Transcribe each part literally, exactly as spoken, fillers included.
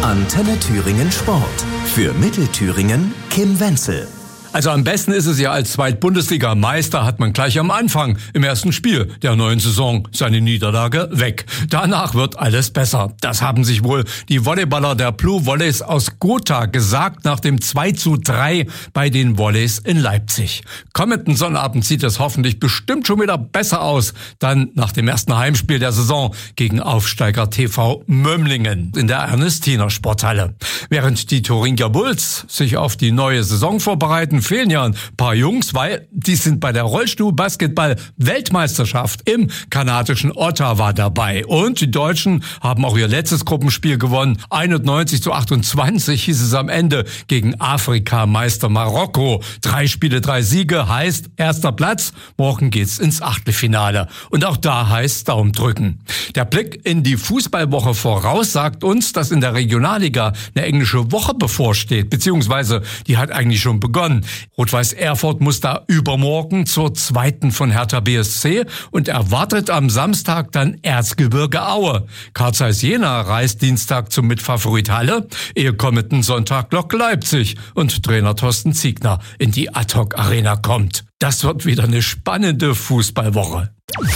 Antenne Thüringen Sport. Für Mittelthüringen Kim Wenzel. Also am besten ist es ja, als Zweitbundesliga-Meister hat man gleich am Anfang im ersten Spiel der neuen Saison seine Niederlage weg. Danach wird alles besser. Das haben sich wohl die Volleyballer der Blue Volleys aus Gotha gesagt nach dem zwei zu drei bei den Volleys in Leipzig. Kommenden Sonnabend sieht es hoffentlich bestimmt schon wieder besser aus. Dann nach dem ersten Heimspiel der Saison gegen Aufsteiger T V Mömlingen in der Ernestiner Sporthalle. Während die Thuringia Bulls sich auf die neue Saison vorbereiten, fehlen ja ein paar Jungs, weil die sind bei der Rollstuhl-Basketball-Weltmeisterschaft im kanadischen Ottawa dabei. Und die Deutschen haben auch ihr letztes Gruppenspiel gewonnen. einundneunzig zu achtundzwanzig hieß es am Ende gegen Afrikameister Marokko. Drei Spiele, drei Siege heißt erster Platz. Morgen geht's ins Achtelfinale. Und auch da heißt Daumen drücken. Der Blick in die Fußballwoche voraus sagt uns, dass in der Regionalliga eine englische Woche bevorsteht, beziehungsweise die hat eigentlich schon begonnen. Rot-Weiß Erfurt muss da übermorgen zur zweiten von Hertha B S C und erwartet am Samstag dann Erzgebirge Aue. Carl Zeiss Jena reist Dienstag zum Mitfavorit Halle, ehe kommenden Sonntag Lok Leipzig und Trainer Thorsten Ziegner in die Ad-Hoc-Arena kommt. Das wird wieder eine spannende Fußballwoche.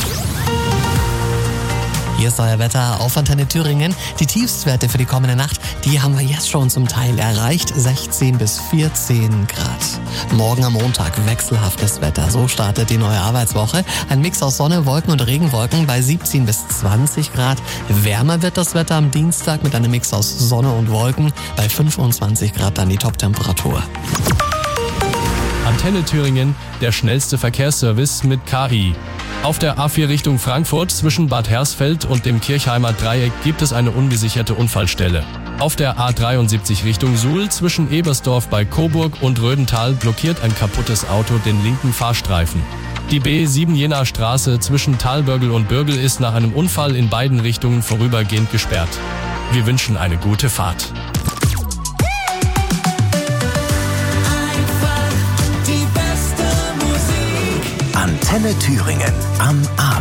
Hier ist euer Wetter auf Antenne Thüringen. Die Tiefstwerte für die kommende Nacht, die haben wir jetzt schon zum Teil erreicht. sechzehn bis vierzehn Grad. Morgen am Montag wechselhaftes Wetter. So startet die neue Arbeitswoche. Ein Mix aus Sonne, Wolken und Regenwolken bei siebzehn bis zwanzig Grad. Wärmer wird das Wetter am Dienstag mit einem Mix aus Sonne und Wolken. Bei fünfundzwanzig Grad dann die Toptemperatur. Antenne Thüringen, der schnellste Verkehrsservice mit K I. Auf der A vier Richtung Frankfurt zwischen Bad Hersfeld und dem Kirchheimer Dreieck gibt es eine unbesicherte Unfallstelle. Auf der A dreiundsiebzig Richtung Suhl zwischen Ebersdorf bei Coburg und Rödental blockiert ein kaputtes Auto den linken Fahrstreifen. Die B sieben Jenaer Straße zwischen Talbörgel und Bürgel ist nach einem Unfall in beiden Richtungen vorübergehend gesperrt. Wir wünschen eine gute Fahrt. Antenne Thüringen am Abend.